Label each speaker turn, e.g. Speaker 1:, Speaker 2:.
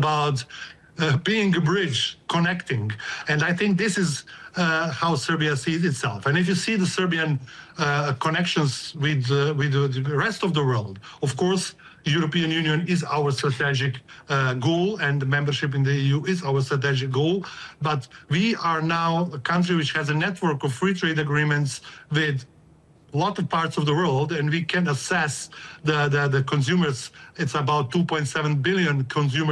Speaker 1: about being a bridge, connecting. And I think this is how Serbia sees itself. And if you see the Serbian connections with the rest of the world, of course, European Union is our strategic goal, and membership in the EU is our strategic goal. But we are now a country which has a network of free trade agreements with a lot of parts of the world, and we can assess the consumers. It's about 2.7 billion consumers